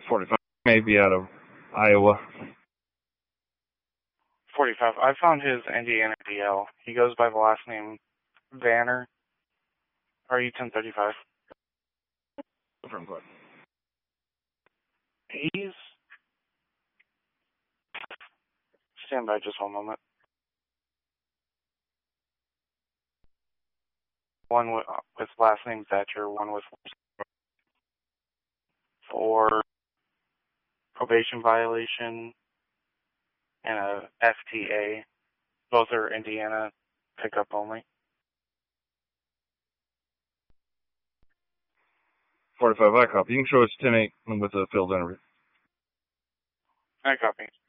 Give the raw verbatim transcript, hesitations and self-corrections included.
forty-five, maybe out of Iowa. forty-five. I found his Indiana D L. He goes by the last name Vanner. Are you ten thirty-five? From what? He's... Stand by just one moment. One with, with last name Thatcher, one with for probation violation and a F T A. Both are Indiana pickup only. forty-five, I copy. You can show us ten eight with a field interview. I copy.